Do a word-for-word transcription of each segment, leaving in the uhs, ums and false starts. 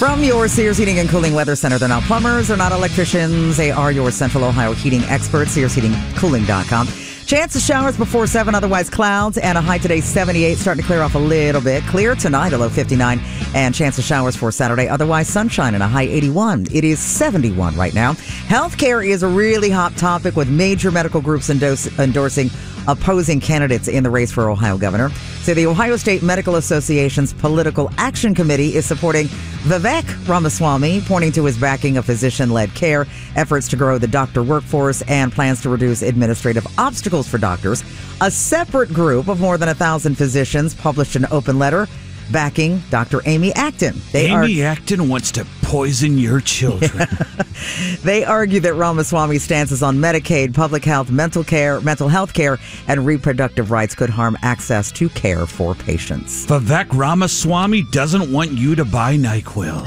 From your Sears Heating and Cooling Weather Center, they're not plumbers, they're not electricians, they are your Central Ohio heating experts, sears heating cooling dot com. Chance of showers before seven, otherwise clouds, and a high today seventy-eight, starting to clear off a little bit. Clear tonight, a low fifty-nine, and chance of showers for Saturday, otherwise sunshine and a high eighty-one. It is seventy-one right now. Healthcare is a really hot topic with major medical groups endorse, endorsing opposing candidates in the race for Ohio governor. So the Ohio State Medical Association's Political Action Committee is supporting Vivek Ramaswamy, pointing to his backing of physician-led care, efforts to grow the doctor workforce, and plans to reduce administrative obstacles for doctors. A separate group of more than a thousand physicians published an open letter backing Doctor Amy Acton. They Amy are- Acton wants to poison your children. They argue that Ramaswamy's stances on Medicaid, public health, mental care, mental health care, and reproductive rights could harm access to care for patients. Vivek Ramaswamy doesn't want you to buy NyQuil.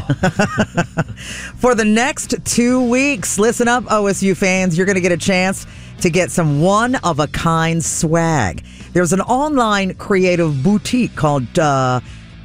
For the next two weeks, listen up, O S U fans. You're going to get a chance to get some one-of-a-kind swag. There's an online creative boutique called uh,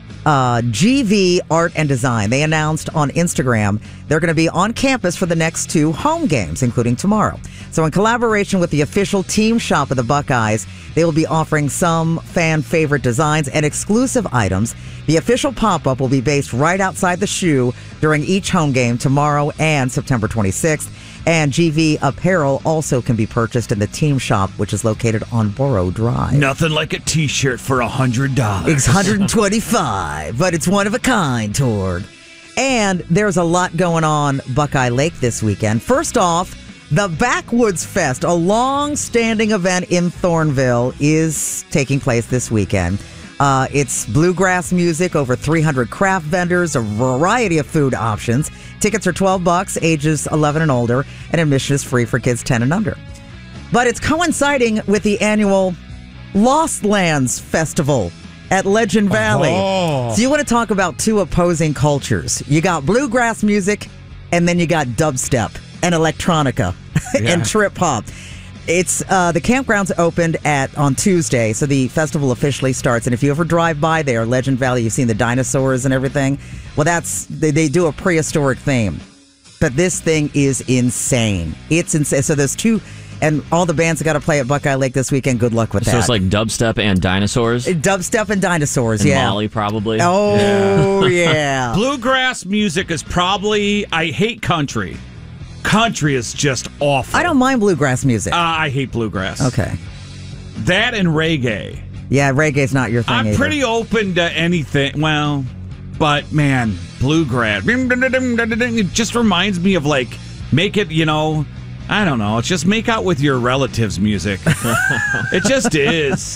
uh, G V Art and Design. They announced on Instagram they're going to be on campus for the next two home games, including tomorrow. So in collaboration with the official team shop of the Buckeyes, they will be offering some fan favorite designs and exclusive items. The official pop-up will be based right outside the shoe during each home game tomorrow and September twenty-sixth. And G V apparel also can be purchased in the team shop, which is located on Borough Drive. Nothing like a T-shirt for one hundred dollars. It's one hundred twenty-five dollars, but it's one of a kind, Torg. And there's a lot going on Buckeye Lake this weekend. First off, the Backwoods Fest, a long-standing event in Thornville, is taking place this weekend. Uh, it's bluegrass music, over three hundred craft vendors, a variety of food options. Tickets are twelve bucks, ages eleven and older, and admission is free for kids ten and under. But it's coinciding with the annual Lost Lands Festival at Legend Valley. Oh. So you want to talk about two opposing cultures. You got bluegrass music, and then you got dubstep and electronica Yeah. and trip hop. It's uh, the campgrounds opened at on Tuesday, so the festival officially starts. And if you ever drive by there, Legend Valley, you've seen the dinosaurs and everything. Well, that's they, they do a prehistoric theme, but this thing is insane. It's insane. So there's two, and all the bands that got to play at Buckeye Lake this weekend. Good luck with So that. it's like dubstep and dinosaurs? Dubstep and dinosaurs, And yeah. Molly, probably. Oh yeah. Bluegrass music is probably, I hate country. Country is just awful. I don't mind bluegrass music. Uh, I hate bluegrass. Okay. That and reggae. Yeah, reggae's not your thing I'm either. pretty open to anything. Well, but man, bluegrass. It just reminds me of like, make it, you know, I don't know. It's just make out with your relatives music. It just is.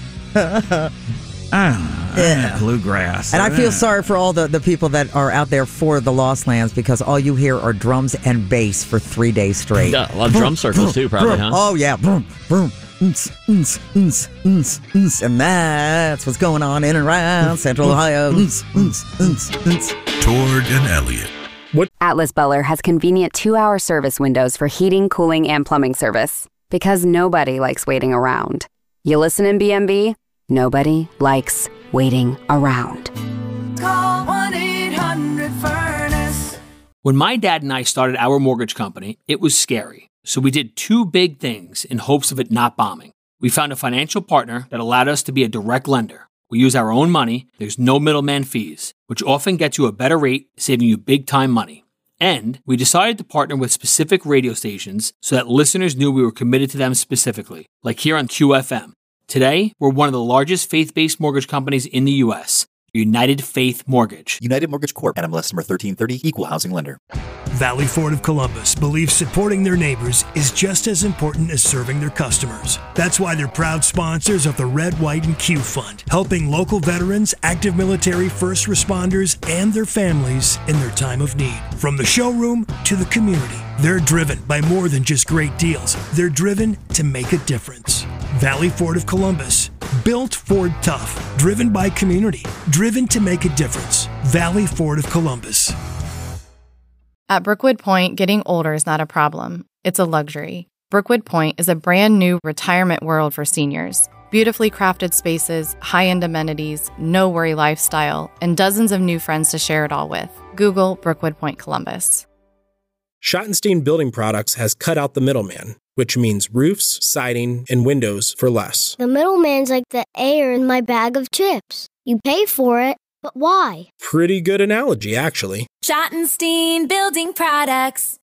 I don't know. Yeah. Bluegrass. And I feel sorry for all the, the people that are out there for the Lost Lands, because all you hear are drums and bass for three days straight. Yeah, a lot of drum circles too, probably, huh? Oh, yeah. Boom, boom. Ns, ns, ns, ns, ns. And that's what's going on in and around Central Ohio. Ns, ns, ns, ns. Torg and Elliott. Atlas Butler has convenient two-hour service windows for heating, cooling, and plumbing service. Because nobody likes waiting around. You listen in B M B? Nobody likes waiting around. Call one eight hundred furnace. When my dad and I started our mortgage company, it was scary. So we did two big things in hopes of it not bombing. We found a financial partner that allowed us to be a direct lender. We use our own money, there's no middleman fees, which often gets you a better rate, saving you big time money. And we decided to partner with specific radio stations so that listeners knew we were committed to them specifically, like here on Q F M. Today, we're one of the largest faith-based mortgage companies in the U S, United Faith Mortgage. United Mortgage Corp. N M L S number thirteen thirty, Equal Housing Lender. Valley Ford of Columbus believes supporting their neighbors is just as important as serving their customers. That's why they're proud sponsors of the Red, White, and Q Fund, helping local veterans, active military, first responders, and their families in their time of need. From the showroom to the community, they're driven by more than just great deals. They're driven to make a difference. Valley Ford of Columbus, built Ford tough, driven by community, driven to make a difference. Valley Ford of Columbus. At Brookwood Point, getting older is not a problem. It's a luxury. Brookwood Point is a brand new retirement world for seniors. Beautifully crafted spaces, high-end amenities, no-worry lifestyle, and dozens of new friends to share it all with. Google Brookwood Point Columbus. Schottenstein Building Products has cut out the middleman, which means roofs, siding, and windows for less. The middleman's like the air in my bag of chips. You pay for it, but why? Pretty good analogy, actually. Schottenstein Building Products.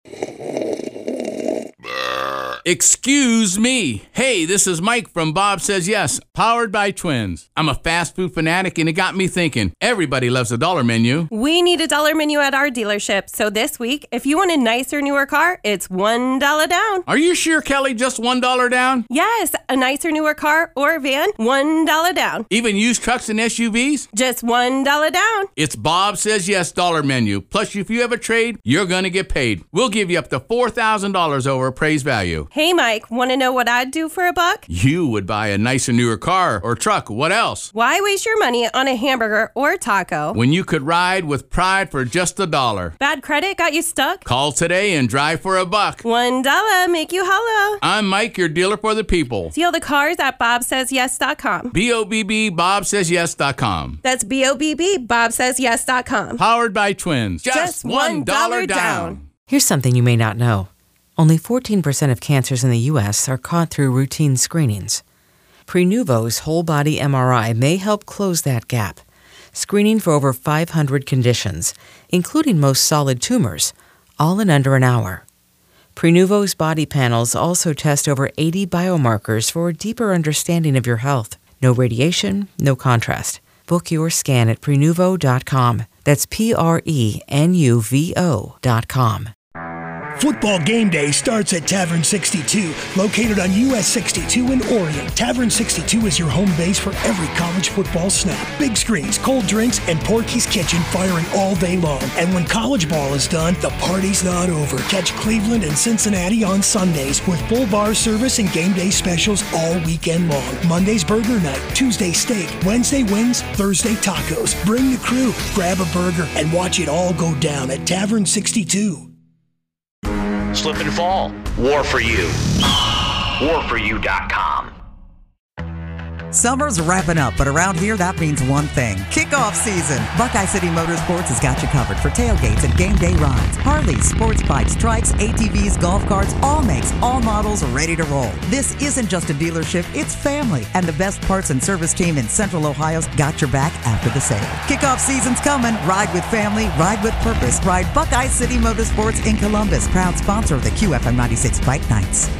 Excuse me. Hey, this is Mike from Bob Says Yes, powered by Twins. I'm a fast food fanatic, and it got me thinking. Everybody loves a dollar menu. We need a dollar menu at our dealership. So this week, if you want a nicer, newer car, it's one dollar down. Are you sure, Kelly? Just one dollar down? Yes, a nicer, newer car or van, one dollar down. Even used trucks and S U Vs? Just one dollar down. It's Bob Says Yes dollar menu. Plus, if you have a trade, you're going to get paid. We'll give you up to four thousand dollars over appraised value. Hey, Mike, want to know what I'd do for a buck? You would buy a nicer, newer car or truck. What else? Why waste your money on a hamburger or a taco when you could ride with pride for just a dollar? Bad credit got you stuck? Call today and drive for a buck. One dollar make you holla. I'm Mike, your dealer for the people. See all the cars at bob says yes dot com. B O B B Bob Says Yes dot com. That's B O B B Bob Says Yes dot com. Powered by Twins. Just, Just one dollar down. down. Here's something you may not know. Only fourteen percent of cancers in the U S are caught through routine screenings. Prenuvo's whole-body M R I may help close that gap, screening for over five hundred conditions, including most solid tumors, all in under an hour. Prenuvo's body panels also test over eighty biomarkers for a deeper understanding of your health. No radiation, no contrast. Book your scan at prenuvo dot com. That's P R E N U V O dot com. Football game day starts at Tavern sixty-two, located on U S sixty-two in Orion. Tavern sixty-two is your home base for every college football snap. Big screens, cold drinks, and Porky's Kitchen firing all day long. And when college ball is done, the party's not over. Catch Cleveland and Cincinnati on Sundays with full bar service and game day specials all weekend long. Monday's burger night, Tuesday steak, Wednesday wings, Thursday tacos. Bring the crew, grab a burger, and watch it all go down at Tavern sixty-two. Slip and fall. War for You. war for you dot com. Summer's wrapping up, but around here, that means one thing. Kickoff season. Buckeye City Motorsports has got you covered for tailgates and game day rides. Harleys, sports bikes, trikes, A T Vs, golf carts, all makes, all models are ready to roll. This isn't just a dealership, it's family. And the best parts and service team in Central Ohio's got your back after the sale. Kickoff season's coming. Ride with family, ride with purpose. Ride Buckeye City Motorsports in Columbus. Proud sponsor of the Q F M ninety-six Bike Nights.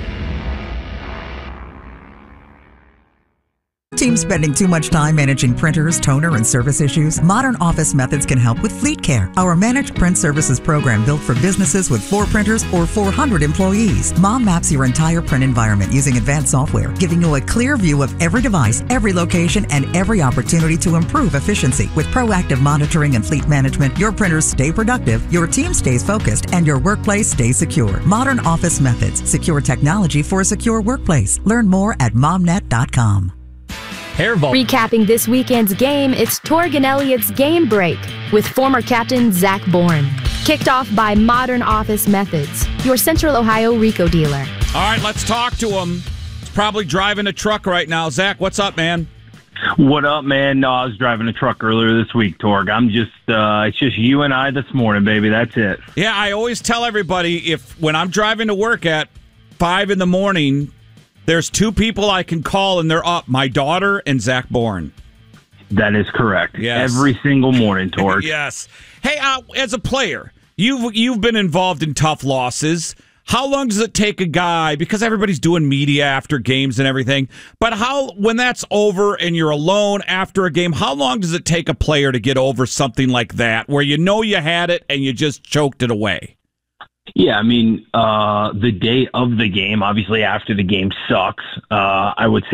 Team spending too much time managing printers, toner, and service issues? Modern Office Methods can help with Fleet Care, our managed print services program built for businesses with four printers or four hundred employees. Mom maps your entire print environment using advanced software, giving you a clear view of every device, every location, and every opportunity to improve efficiency. With proactive monitoring and fleet management, your printers stay productive, your team stays focused, and your workplace stays secure. Modern Office Methods, secure technology for a secure workplace. Learn more at momnet dot com. Recapping this weekend's game, it's Torg and Elliott's Game Break with former captain Zach Bourne. Kicked off by Modern Office Methods, your Central Ohio Rico dealer. All right, let's talk to him. He's probably driving a truck right now. Zach, what's up, man? What up, man? No, I was driving a truck earlier this week, Torg. I'm just, uh, it's just you and I this morning, baby. That's it. Yeah, I always tell everybody if when I'm driving to work at five in the morning, there's two people I can call and they're up, my daughter and Zach Bourne. That is correct. Yes. Every single morning, Torg. Yes. Hey, uh, as a player, you've you've been involved in tough losses. How long does it take a guy, because everybody's doing media after games and everything, but how when that's over and you're alone after a game, how long does it take a player to get over something like that where you know you had it and you just choked it away? Yeah, I mean, uh, the day of the game, obviously after the game sucks. Uh, I would say